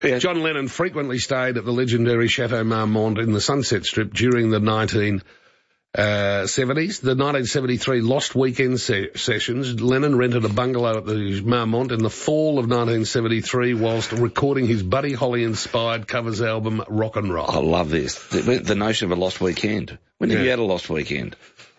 Yeah. John Lennon frequently stayed at the legendary Chateau Marmont in the Sunset Strip during the 1970s. The 1973 Lost Weekend sessions, Lennon rented a bungalow at the Marmont in the fall of 1973 whilst recording his Buddy Holly-inspired covers album Rock and Roll. I love this. The notion of a lost weekend. When have you had a lost weekend?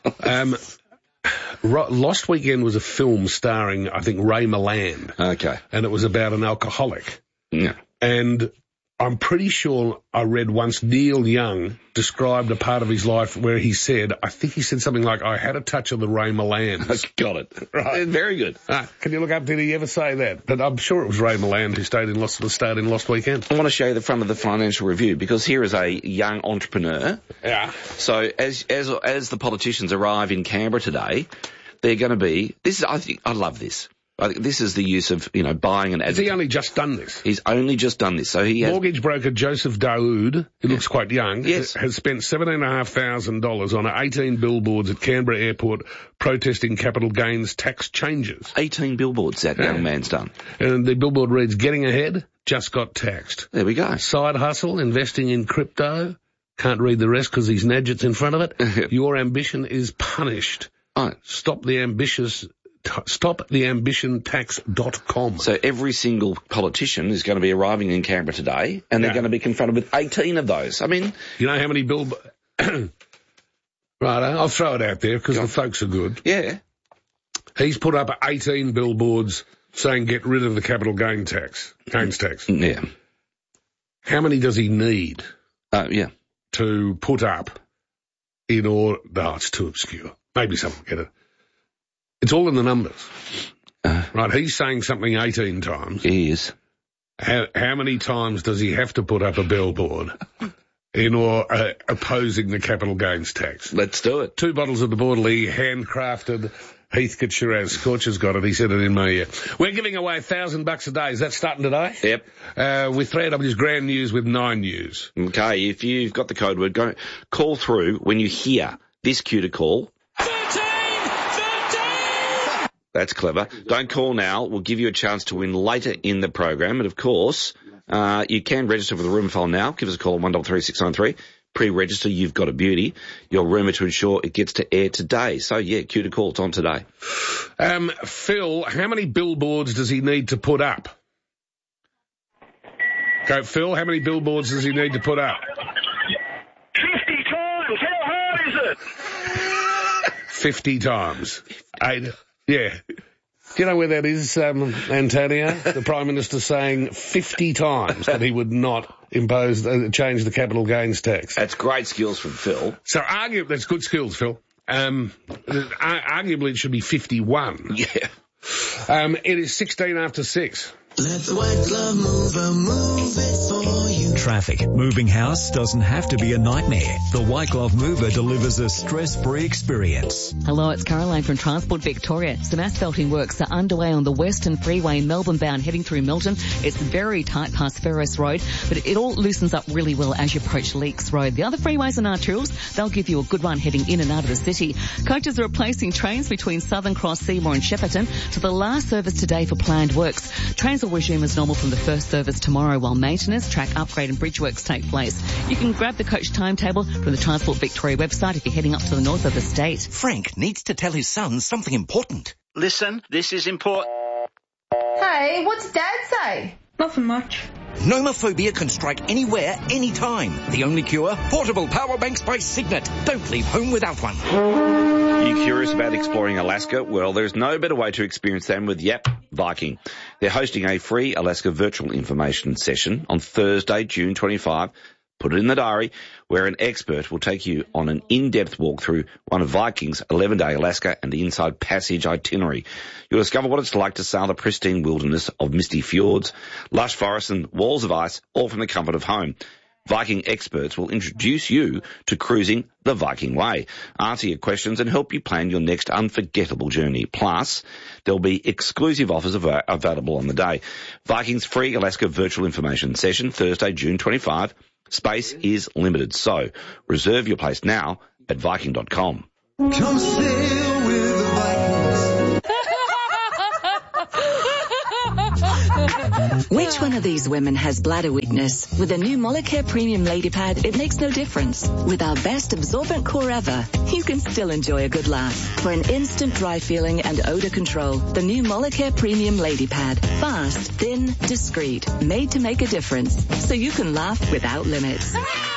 Lost Weekend was a film starring, I think, Ray Milland. Okay. And it was about an alcoholic. Yeah. And I'm pretty sure I read once Neil Young described a part of his life where he said, I think he said something like, I had a touch of the Ray Millands. Got it. Right. Very good. Can you look up, did he ever say that? But I'm sure it was Ray Milland who starred in Lost Weekend. I want to show you the front of the Financial Review because here is a young entrepreneur. Yeah. So as the politicians arrive in Canberra today, they're going to be, I love this. I think this is the use of, buying an Has he only just done this? He's only just done this. So he has... Mortgage broker Joseph Daoud, who looks quite young, yes, has spent $17,500 on 18 billboards at Canberra Airport protesting capital gains tax changes. 18 billboards that young man's done. And the billboard reads, getting ahead, just got taxed. There we go. Side hustle, investing in crypto. Can't read the rest because these Nadgets in front of it. Your ambition is punished. Oh. StopTheAmbitionTax.com. So every single politician is going to be arriving in Canberra today, and they're going to be confronted with 18 of those. I mean... You know how many Right, I'll throw it out there because the folks are good. Yeah. He's put up 18 billboards saying get rid of the capital gains tax. Yeah. How many does he need to put up in order... No, it's too obscure. Maybe someone will get it. It's all in the numbers. Right, he's saying something 18 times. He is. How many times does he have to put up a billboard in opposing the capital gains tax? Let's do it. 2 bottles of the Bordelais, handcrafted. Heathcote Shiraz. Scorch has got it. He said it in my ear. We're giving away $1,000 a day. Is that starting today? Yep. With 3AW's Grand News with 9 News. Okay, if you've got the code word, go call through when you hear this cue to call. That's clever. Don't call now. We'll give you a chance to win later in the program. And, of course, you can register for the rumour file now. Give us a call on 133693. Pre-register. You've got a beauty. Your rumour to ensure it gets to air today. So, cue to call. It's on today. Phil, how many billboards does he need to put up? Okay, Phil, how many billboards does he need to put up? 50 times. How hard is it? 50 times. 8... Yeah. Do you know where that is, Antonio? The Prime Minister saying 50 times that he would not change the capital gains tax. That's great skills from Phil. So that's good skills, Phil. Arguably it should be 51. Yeah. It is 16 after 6. Let the White Glove Mover move it for you. Traffic. Moving house doesn't have to be a nightmare. The White Glove Mover delivers a stress-free experience. Hello, it's Caroline from Transport Victoria. Some asphalting works are underway on the Western Freeway, Melbourne bound, heading through Milton. It's very tight past Ferris Road, but it all loosens up really well as you approach Leakes Road. The other freeways and arterials, they'll give you a good run heading in and out of the city. Coaches are replacing trains between Southern Cross, Seymour and Shepparton to the last service today for planned works. Trains will resume as normal from the first service tomorrow while maintenance, track upgrade and bridge works take place. You can grab the coach timetable from the Transport Victoria website if you're heading up to the north of the state. Frank needs to tell his son something important. Listen, this is important. Hey, what's Dad say? Nothing much. Nomophobia can strike anywhere, anytime. The only cure? Portable power banks by Signet. Don't leave home without one. Are you curious about exploring Alaska? Well, there's no better way to experience them with Viking. They're hosting a free Alaska virtual information session on Thursday, June 25. Put it in the diary, where an expert will take you on an in-depth walk through one of Viking's 11-day Alaska and the Inside Passage itinerary. You'll discover what it's like to sail the pristine wilderness of misty fjords, lush forests and walls of ice, all from the comfort of home. Viking experts will introduce you to cruising the Viking way, answer your questions and help you plan your next unforgettable journey. Plus, there'll be exclusive offers available on the day. Viking's free Alaska virtual information session, Thursday, June 25. Space is limited, so reserve your place now at Viking.com. Come sail with the Vikings. Which one of these women has bladder weakness? With the new Molicare Premium Lady Pad, it makes no difference. With our best absorbent core ever, you can still enjoy a good laugh. For an instant dry feeling and odor control, the new Molicare Premium Lady Pad. Fast, thin, discreet, made to make a difference. So you can laugh without limits.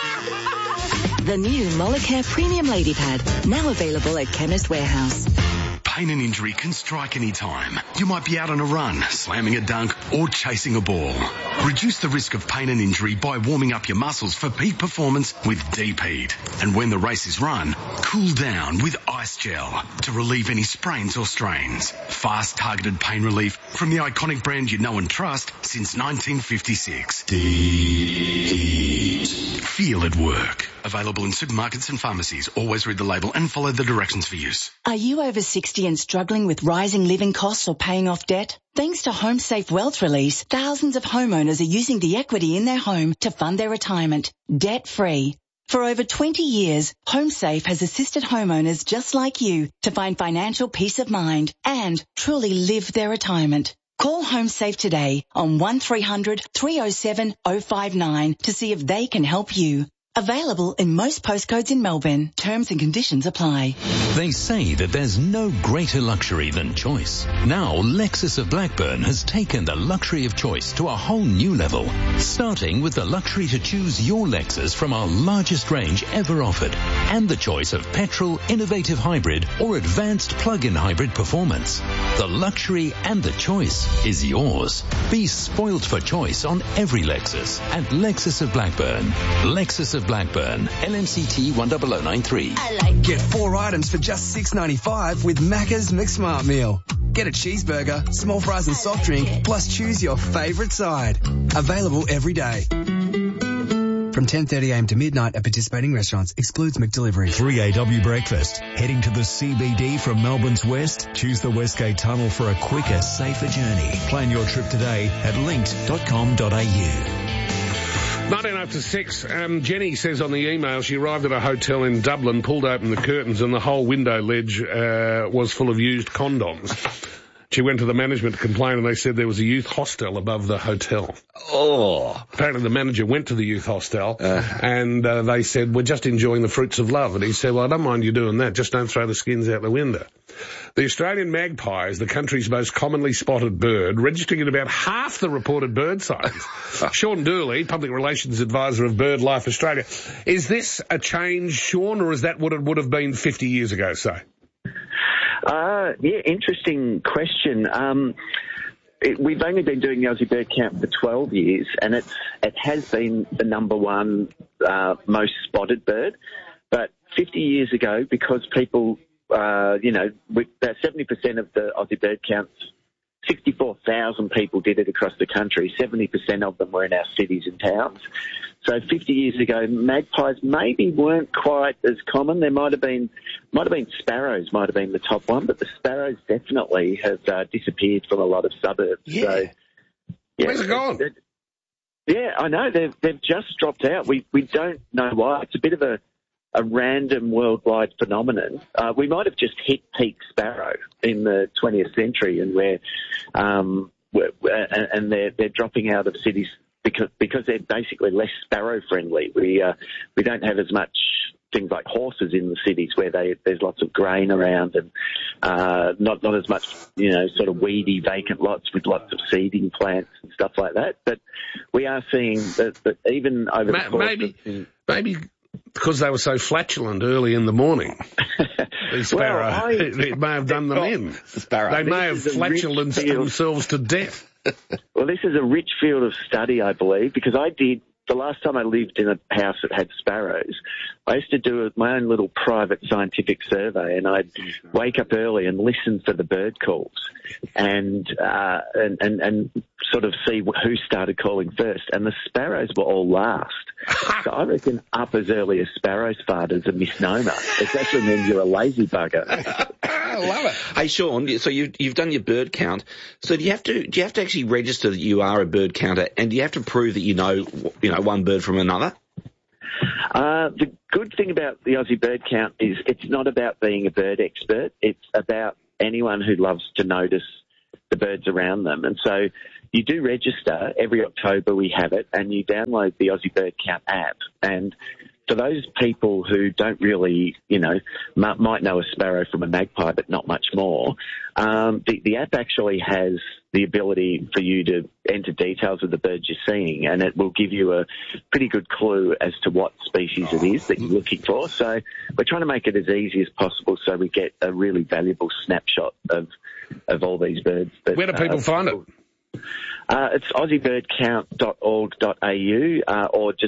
The new Molicare Premium Lady Pad, now available at Chemist Warehouse. Pain and injury can strike any time. You might be out on a run, slamming a dunk, or chasing a ball. Reduce the risk of pain and injury by warming up your muscles for peak performance with Deep Heat. And when the race is run, cool down with Ice Gel to relieve any sprains or strains. Fast, targeted pain relief from the iconic brand you know and trust since 1956. Deep Heat. Feel it work. Available in supermarkets and pharmacies. Always read the label and follow the directions for use. Are you over 60 and struggling with rising living costs or paying off debt? Thanks to HomeSafe Wealth Release, thousands of homeowners are using the equity in their home to fund their retirement, debt-free. For over 20 years, HomeSafe has assisted homeowners just like you to find financial peace of mind and truly live their retirement. Call HomeSafe today on 1300 307 059 to see if they can help you. Available in most postcodes in Melbourne. Terms and conditions apply. They say that there's no greater luxury than choice. Now, Lexus of Blackburn has taken the luxury of choice to a whole new level, starting with the luxury to choose your Lexus from our largest range ever offered, and the choice of petrol, innovative hybrid, or advanced plug-in hybrid performance. The luxury and the choice is yours. Be spoilt for choice on every Lexus at Lexus of Blackburn. Lexus of Blackburn, LMCT 10093. Get 4 items for just $6.95 with Macca's McSmart Meal. Get a cheeseburger, small fries and soft drink, plus choose your favourite side. Available every day. From 10:30am to midnight at participating restaurants. Excludes McDelivery. 3AW Breakfast. Heading to the CBD from Melbourne's west? Choose the Westgate Tunnel for a quicker, safer journey. Plan your trip today at linked.com.au. 19 after 6, Jenny says on the email she arrived at a hotel in Dublin, pulled open the curtains and the whole window ledge was full of used condoms. She went to the management to complain and they said there was a youth hostel above the hotel. Oh. Apparently the manager went to the youth hostel and they said, we're just enjoying the fruits of love. And he said, well, I don't mind you doing that, just don't throw the skins out the window. The Australian magpie is the country's most commonly spotted bird, registering at about half the reported bird sightings. Sean Dooley, Public Relations Advisor of BirdLife Australia. Is this a change, Sean, or is that what it would have been 50 years ago, say? Yeah, interesting question. We've only been doing the Aussie bird count for 12 years, and it has been the number one most spotted bird. But 50 years ago, because people, about 70% of the Aussie bird counts, 64,000 people did it across the country. 70% of them were in our cities and towns. So 50 years ago, magpies maybe weren't quite as common. There might have been sparrows might have been the top one, but the sparrows definitely have disappeared from a lot of suburbs. Yeah. So, yeah, where's it gone? Yeah, I know. They've just dropped out. We don't know why. It's a bit of a random worldwide phenomenon. We might have just hit peak sparrow in the 20th century, and they're dropping out of cities because they're basically less sparrow friendly. We don't have as much things like horses in the cities where there's lots of grain around and not as much sort of weedy vacant lots with lots of seeding plants and stuff like that. But we are seeing that even over the course maybe because they were so flatulent early in the morning. The sparrow, it may have done them in. The sparrow. They may have flatulanced themselves to death. Well, this is a rich field of study, I believe, because the last time I lived in a house that had sparrows, I used to do my own little private scientific survey, and I'd wake up early and listen for the bird calls and sort of see who started calling first. And the sparrows were all last. So I reckon up as early as sparrows fart is a misnomer. It actually means you're a lazy bugger. I love it. Hey, Sean, so you've done your bird count. So do you have to actually register that you are a bird counter, and do you have to prove that you know one bird from another? The good thing about the Aussie bird count is it's not about being a bird expert. It's about anyone who loves to notice the birds around them. And so you do register. Every October we have it, and you download the Aussie Bird Count app. And for those people who don't really, might know a sparrow from a magpie, but not much more, the app actually has the ability for you to enter details of the birds you're seeing, and it will give you a pretty good clue as to what species it is that you're looking for. So we're trying to make it as easy as possible so we get a really valuable snapshot of all these birds. Where do people find it? It's aussiebirdcount.org.au, or just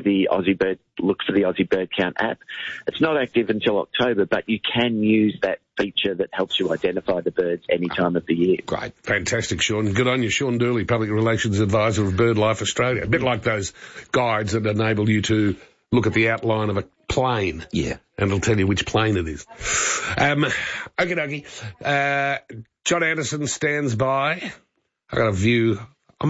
look for the Aussie Bird Count app. It's not active until October, but you can use that feature that helps you identify the birds any time of the year. Great. Fantastic, Sean. Good on you. Sean Dooley, Public Relations Advisor of BirdLife Australia. A bit like those guides that enable you to look at the outline of a plane. Yeah. And it'll tell you which plane it is. Okie dokie. John Anderson stands by. I got a view.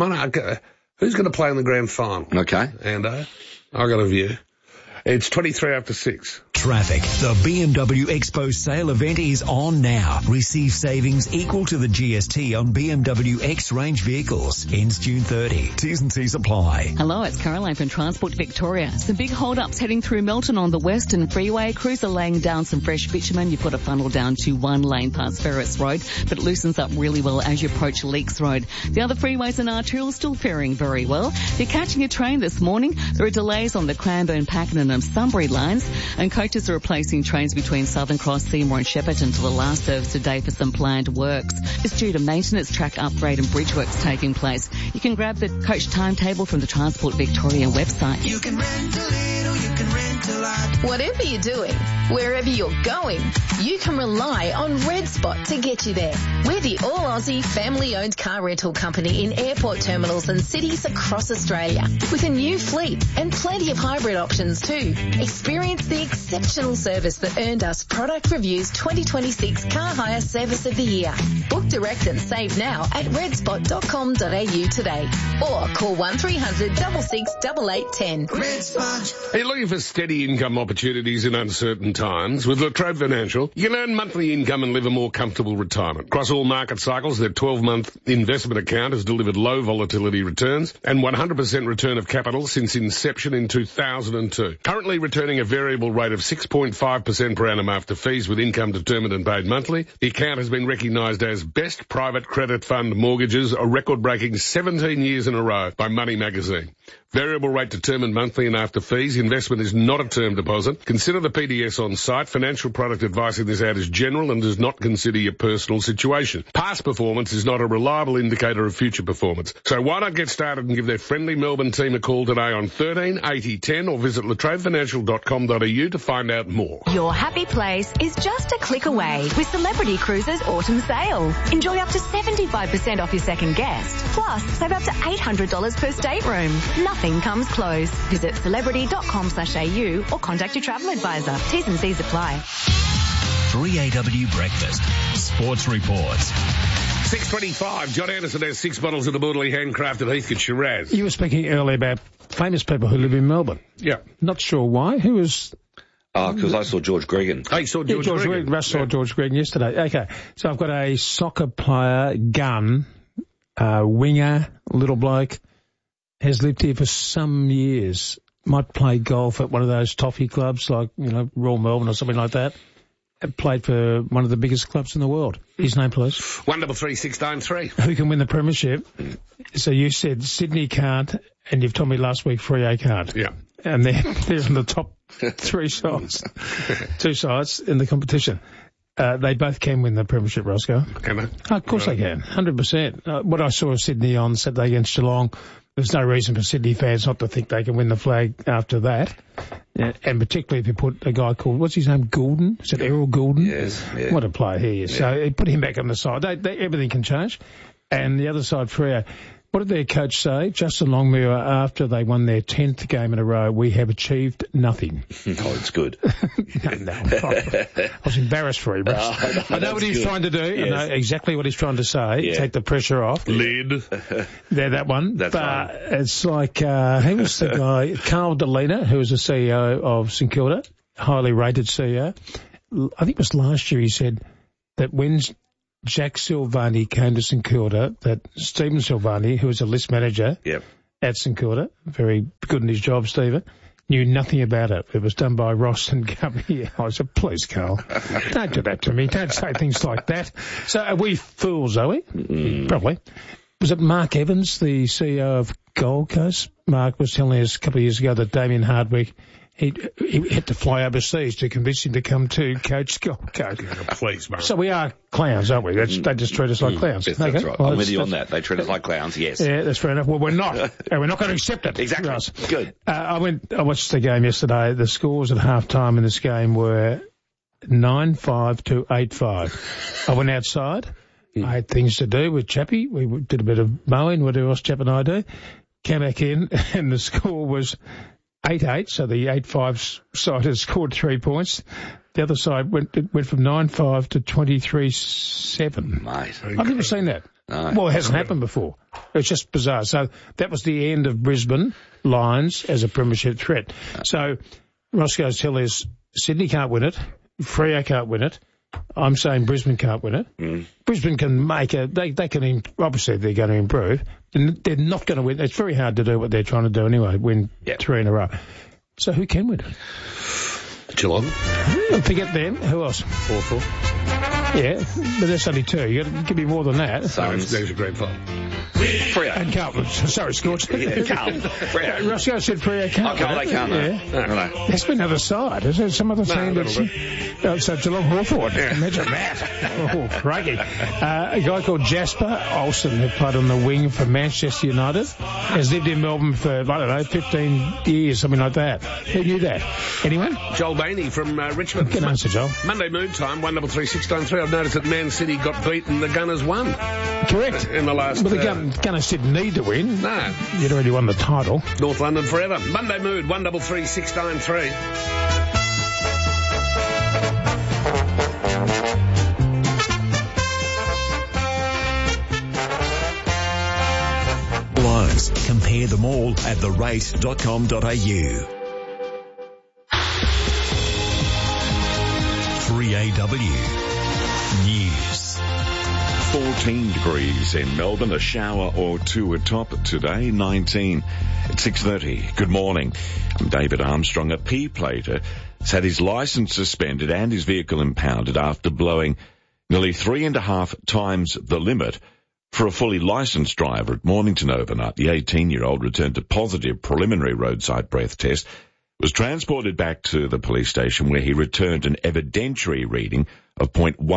Who's going to play in the grand final? Okay. Ando, I got a view. It's 23 after 6. Traffic. The BMW Expo sale event is on now. Receive savings equal to the GST on BMW X-Range vehicles. Ends June 30. T's and C's apply. Hello, it's Caroline from Transport Victoria. Some big hold-ups heading through Melton on the Western Freeway. Crews are laying down some fresh bitumen. You've got to funnel down to one lane past Ferris Road, but it loosens up really well as you approach Leaks Road. The other freeways and arterials still faring very well. If you're catching a train this morning, there are delays on the Cranbourne, Pakenham and Sunbury lines, and coaches are replacing trains between Southern Cross, Seymour and Shepparton until the last service today for some planned works. It's due to maintenance, track upgrade and bridge works taking place. You can grab the coach timetable from the Transport Victoria website. You can rent a little, you can rent a lot. Whatever you're doing, wherever you're going, you can rely on Red Spot to get you there. We're the all-Aussie family-owned car rental company in airport terminals and cities across Australia, with a new fleet and plenty of hybrid options too. Experience the exceptional service that earned us Product Review's 2026 Car Hire Service of the Year. Book direct and save now at redspot.com.au today, or call 1300 66 8810. Red Spot. Are you looking for steady income opportunities in uncertain times? With La Trobe Financial, you can earn monthly income and live a more comfortable retirement. Across all market cycles, their 12-month investment account has delivered low volatility returns and 100% return of capital since inception in 2002. Currently returning a variable rate of 6.5% per annum after fees, with income determined and paid monthly. The account has been recognised as Best Private Credit Fund Mortgages, a record-breaking 17 years in a row by Money Magazine. Variable rate determined monthly and after fees. Investment is not a term deposit. Consider the PDS on site. Financial product advice in this ad is general and does not consider your personal situation. Past performance is not a reliable indicator of future performance. So why not get started and give their friendly Melbourne team a call today on 13 80 10 or visit latrobefinancial.com.au to find out more. Your happy place is just a click away with Celebrity Cruises Autumn Sale. Enjoy up to 75% off your second guest. Plus, save up to $800 per stateroom. Nothing comes close. Visit celebrity.com.au or contact your travel advisor. T's and C's apply. 3AW Breakfast. Sports Reports. 6:25. John Anderson has 6 bottles of the Borderly handcrafted Heathcote Shiraz. You were speaking earlier about famous people who live in Melbourne. Yeah. Not sure why. Who was... Because I saw George Gregan. I saw George Gregan. Russ saw George Gregan yesterday. Okay. So I've got a soccer player, gun, winger, little bloke, has lived here for some years. Might play golf at one of those toffee clubs like, Royal Melbourne or something like that. Played for one of the biggest clubs in the world. His name, please. 133693. Who can win the premiership? So you said Sydney can't, and you've told me last week Freo can't. Yeah. And they're in the top 3 sides, 2 sides in the competition. They both can win the premiership, Roscoe. Can they? Oh, of course they can, 100%. What I saw of Sydney on Saturday against Geelong, there's no reason for Sydney fans not to think they can win the flag after that. And particularly if you put a guy called, what's his name, Goulden? Is it Errol Goulden? Yes. Yeah. What a player he is. Yeah. So put him back on the side. Everything can change. And the other side, Freo. What did their coach say? Justin Longmuir, after they won their 10th game in a row, we have achieved nothing. Oh, it's good. No. I was embarrassed for him. I know what he's trying to do. Yes. I know exactly what he's trying to say. Yeah. Take the pressure off. Lid. They're that one. That's right. It's like, who was the guy? Carl Delena, who was the CEO of St Kilda, highly rated CEO. I think it was last year he said that when Jack Silvani came to St Kilda, that Stephen Silvani, who was a list manager at St Kilda, very good in his job, Stephen, knew nothing about it. It was done by Ross and Company. I said, please, Carl, don't do that to me. Don't say things like that. So are we fools, are we? Probably. Was it Mark Evans, the CEO of Gold Coast? Mark was telling us a couple of years ago that Damien Hardwick, he had to fly overseas to convince him to come to coach Gold Coast. Please, Mark. So we are clowns, aren't we? They just treat us like clowns. Yes, that's right. Well, I'm with you on that. They treat us like clowns, yes. Yeah, that's fair enough. Well, we're not. And we're not going to accept it. Exactly. Ross. Good. I watched the game yesterday. The scores at half-time in this game were 9-5 to 8-5. I went outside. I had things to do with Chappie. We did a bit of mowing, whatever else Chapp and I do. Came back in, and the score was 8-8, so the 8-5 side had scored 3 points. The other side went from 9-5 to 23-7. Mate. I've never seen that. No. Well, it hasn't happened before. It's just bizarre. So that was the end of Brisbane Lions as a premiership threat. So Roscoe's telling us Sydney can't win it, Freo can't win it. I'm saying Brisbane can't win it. Brisbane can make they can, obviously they're going to improve. They're not going to win. It's very hard to do what they're trying to do anyway, win 3 in a row. So who can win it? Geelong. Forget them. Who else? Hawthorn. Yeah, but that's only 2. You got to give me more than that. There's a great fight. Freo. And Carlton. Sorry, Scorch. Yeah, Carlton. Freo. Roscoe said Freo can't. Oh, Carl, they can't. Yeah. No. There's been another side. Is there some other team that's... so Geelong Hawthorn. Imagine that. Oh, crikey. A guy called Jasper Olsen, who played on the wing for Manchester United, has lived in Melbourne for, I don't know, 15 years, something like that. Who knew that? Anyone? Joel Bainey from Richmond. Good answer, Joel. Monday mood time, 133-693. I've noticed that Man City got beaten. The Gunners won. Correct. In the last... But the Gunners didn't need to win. No. You'd already won the title. North London forever. Monday mood, 133-693. Loans. Compare them all at therate.com.au. 3AW News. 14 degrees in Melbourne, a shower or two atop today, 19 at 6:30. Good morning. I'm David Armstrong. A P-plater has had his licence suspended and his vehicle impounded after blowing nearly 3.5 times the limit for a fully licensed driver at Mornington overnight. The 18-year-old returned a positive preliminary roadside breath test, was transported back to the police station where he returned an evidentiary reading of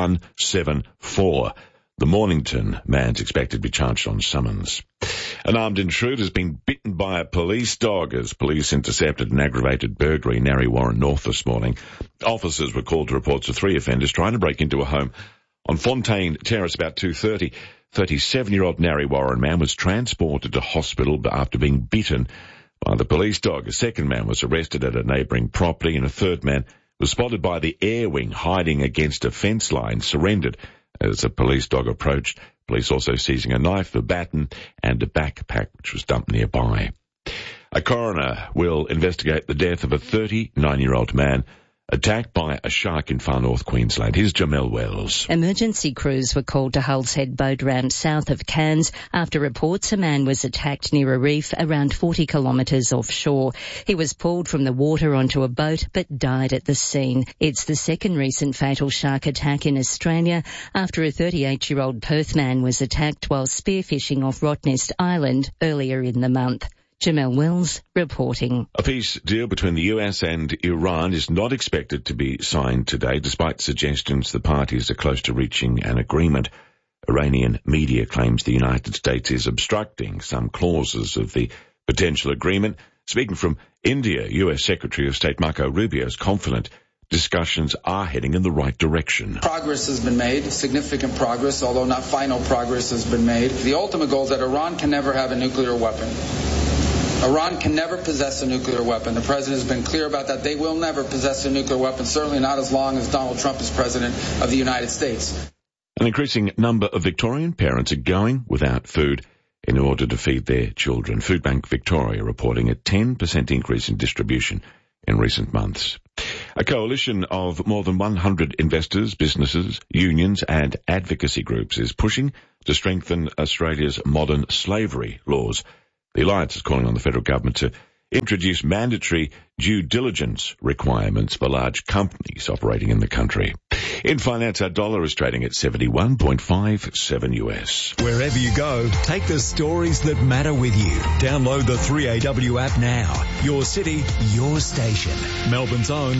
.174. The Mornington man's expected to be charged on summons. An armed intruder has been bitten by a police dog as police intercepted an aggravated burglary in Narre Warren North this morning. Officers were called to reports of 3 offenders trying to break into a home on Fontaine Terrace about 2:30. 37-year-old Narre Warren man was transported to hospital after being bitten by the police dog. A second man was arrested at a neighbouring property, and a third man was spotted by the air wing hiding against a fence line, surrendered as a police dog approached. Police also seizing a knife, a baton, and a backpack which was dumped nearby. A coroner will investigate the death of a 39-year-old man attacked by a shark in far north Queensland. Here's Jamel Wells. Emergency crews were called to Hull's Head boat ramp south of Cairns after reports a man was attacked near a reef around 40 kilometres offshore. He was pulled from the water onto a boat but died at the scene. It's the second recent fatal shark attack in Australia after a 38-year-old Perth man was attacked while spearfishing off Rottnest Island earlier in the month. Jamel Wells reporting. A peace deal between the US and Iran is not expected to be signed today, despite suggestions the parties are close to reaching an agreement. Iranian media claims the United States is obstructing some clauses of the potential agreement. Speaking from India, US Secretary of State Marco Rubio is confident discussions are heading in the right direction. Progress has been made, significant progress, although not final progress has been made. The ultimate goal is that Iran can never have a nuclear weapon. Iran can never possess a nuclear weapon. The president has been clear about that. They will never possess a nuclear weapon, certainly not as long as Donald Trump is president of the United States. An increasing number of Victorian parents are going without food in order to feed their children. Foodbank Victoria reporting a 10% increase in distribution in recent months. A coalition of more than 100 investors, businesses, unions and advocacy groups is pushing to strengthen Australia's modern slavery laws. The Alliance is calling on the federal government to introduce mandatory due diligence requirements for large companies operating in the country. In finance, our dollar is trading at 71.57 US. Wherever you go, take the stories that matter with you. Download the 3AW app now. Your city, your station. Melbourne's own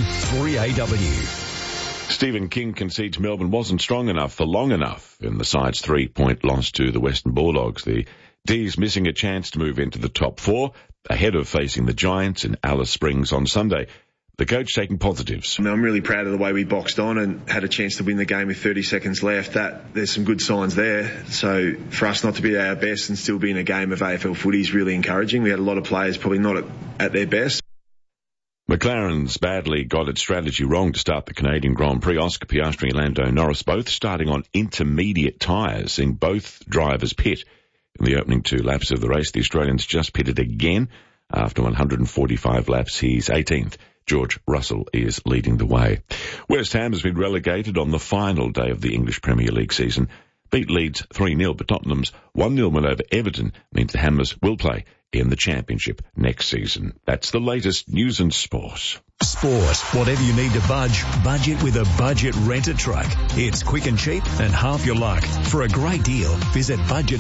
3AW. Stephen King concedes Melbourne wasn't strong enough for long enough in the side's 3-point loss to the Western Bulldogs. The D's missing a chance to move into the top 4 ahead of facing the Giants in Alice Springs on Sunday. The coach taking positives. I'm really proud of the way we boxed on and had a chance to win the game with 30 seconds left. There's some good signs there. So for us not to be at our best and still be in a game of AFL footy is really encouraging. We had a lot of players probably not at their best. McLaren's badly got its strategy wrong to start the Canadian Grand Prix. Oscar Piastri and Lando Norris both starting on intermediate tyres, seeing both drivers pit. In the opening 2 laps of the race, the Australians just pitted again. After 145 laps, he's 18th. George Russell is leading the way. West Ham has been relegated on the final day of the English Premier League season. Beat Leeds 3-0, but Tottenham's 1-0 win over Everton means the Hammers will play in the Championship next season. That's the latest news and sport. Sport. Whatever you need to budget with a budget rent-a-truck. It's quick and cheap and half your luck. For a great deal, visit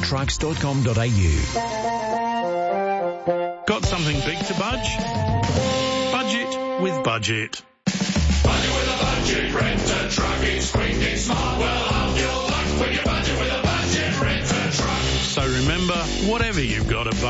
budgettrucks.com.au. Got something big to budge? Budget with Budget. Budget with a budget rent-a-truck. It's quick, it's smart, well half your luck when you budget with a budget rent-a-truck. So remember, whatever you've got to budget,